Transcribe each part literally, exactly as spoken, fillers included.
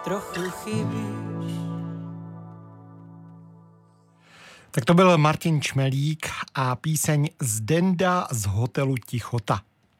trochu chybíš. Tak to byl Martin Čmelík a píseň Zdenda z hotelu Tichota.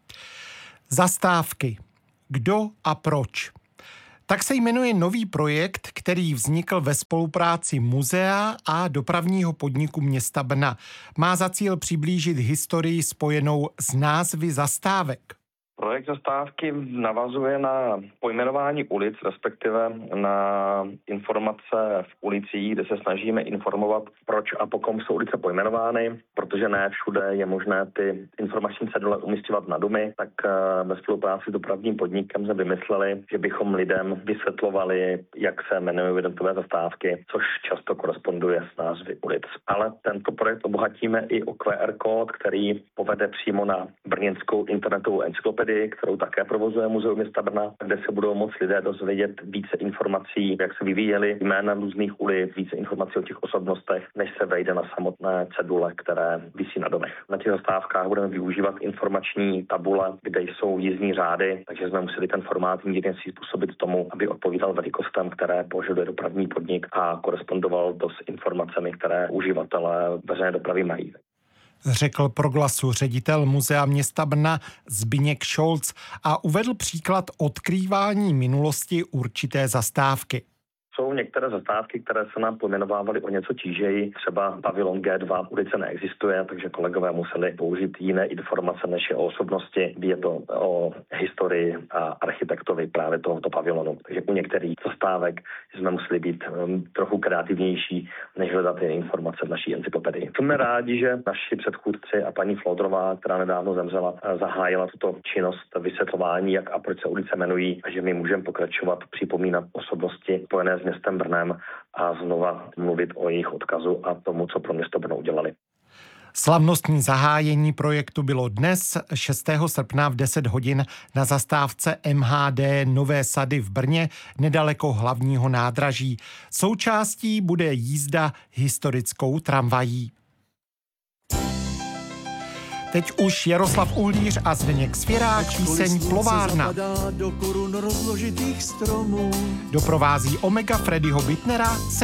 Zastávky. Kdo a proč? Tak se jmenuje nový projekt, který vznikl ve spolupráci muzea a dopravního podniku města Brna. Má za cíl přiblížit historii spojenou s názvy zastávek. Projekt zastávky navazuje na pojmenování ulic, respektive na informace v ulicích, kde se snažíme informovat, proč a po kom jsou ulice pojmenovány, protože ne všude je možné ty informační cedule umístěvat na domy, tak ve spolupráci s dopravním podnikem jsme vymysleli, že bychom lidem vysvětlovali, jak se jmenují jednotlivé zastávky, což často koresponduje s názvy ulic. Ale tento projekt obohatíme i o Q R kód, který povede přímo na brněnskou internetovou encyklopedii, kterou také provozuje Muzeum města Brna, kde se budou moct lidé dozvědět více informací, jak se vyvíjely jména různých ulic, více informací o těch osobnostech, než se vejde na samotné cedule, které visí na domech. Na těch zastávkách budeme využívat informační tabule, kde jsou jízdní řády, takže jsme museli ten formát mírně způsobit tomu, aby odpovídal velikostem, které požaduje dopravní podnik a korespondoval to s informacemi, které uživatelé veřejné dopravy mají. Řekl pro Glasu ředitel Muzea města Brna Zbyněk Šolc a uvedl příklad odkrývání minulosti určité zastávky. Jsou některé zastávky, které se nám pojmenovávaly o něco tížeji. Třeba pavilon G dva ulice neexistuje, takže kolegové museli použít jiné informace než je o osobnosti. Je to o historii a architektovi právě tohoto pavilonu. Takže u některých zastávek jsme museli být um, trochu kreativnější, než hledat ty informace v naší encyklopedii. Jsme rádi, že naši předchůdci a paní Flodrová, která nedávno zemřela, zahájila tuto činnost vysvětlování, jak a proč se ulice jmenují, a že my můžeme pokračovat, připomínat osobnosti spojené s městem Brnem a znova mluvit o jejich odkazu a tomu, co pro město Brno udělali. Slavnostní zahájení projektu bylo dnes šestého srpna v deset hodin na zastávce M H D Nové Sady v Brně, nedaleko hlavního nádraží. Součástí bude jízda historickou tramvají. Teď už Jaroslav Uhlíř a Zdeněk Svěrák, píseň Plovárna. Do korun rozložitých stromů. Doprovází Omega Freddyho Bittnera.